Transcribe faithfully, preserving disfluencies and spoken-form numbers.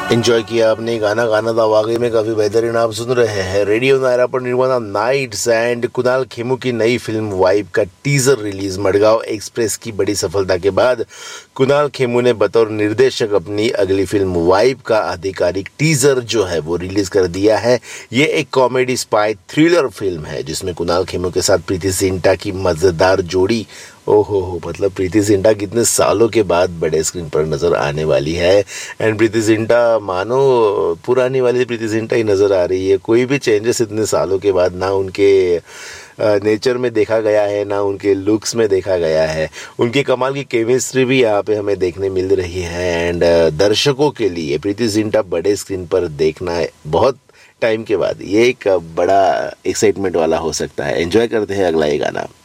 Enjoy किया आपने गाना गाना था वाकई में काफ़ी बेहतरीन। आप सुन रहे हैं रेडियो नायरा पर निर्वाणा नाइट्स एंड कुणाल खेमू की नई फिल्म वाइब का टीजर रिलीज। मडगांव एक्सप्रेस की बड़ी सफलता के बाद कुणाल खेमू ने बतौर निर्देशक अपनी अगली फिल्म वाइब का आधिकारिक टीजर जो है वो रिलीज कर दिया है। ये एक कॉमेडी स्पाई थ्रिलर फिल्म है जिसमें कुणाल खेमू के साथ प्रीति जिंटा की मज़ेदार जोड़ी ओहो हो मतलब प्रीति जिंटा कितने सालों के बाद बड़े स्क्रीन पर नज़र आने वाली है। एंड प्रीति जिंटा मानो पुरानी वाली प्रीति जिंटा ही नज़र आ रही है। कोई भी चेंजेस इतने सालों के बाद ना उनके नेचर में देखा गया है ना उनके लुक्स में देखा गया है। उनकी कमाल की केमिस्ट्री भी यहाँ पे हमें देखने मिल रही है। एंड दर्शकों के लिए प्रीति जिंटा बड़े स्क्रीन पर देखना बहुत टाइम के बाद ये एक बड़ा एक्साइटमेंट वाला हो सकता है। एंजॉय करते हैं अगला ये गाना।